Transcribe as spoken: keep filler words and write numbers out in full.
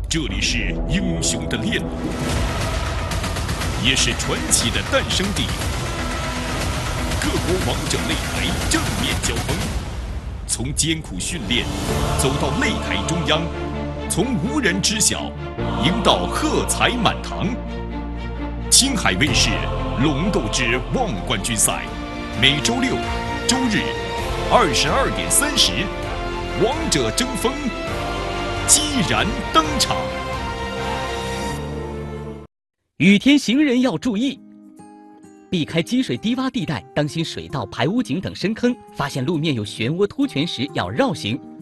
这里是英雄的炼炉，也是传奇的诞生地。各国王者擂台正面交锋，从艰苦训练走到擂台中央，从无人知晓赢到喝彩满堂。青海卫视《龙斗之望冠军赛》，每周六、周日二十二点三十，王者争锋，激然登场。 雨天行人要注意，避开积水低洼地带，当心水道、排污井等深坑。发现路面有漩涡、凸泉时要绕行。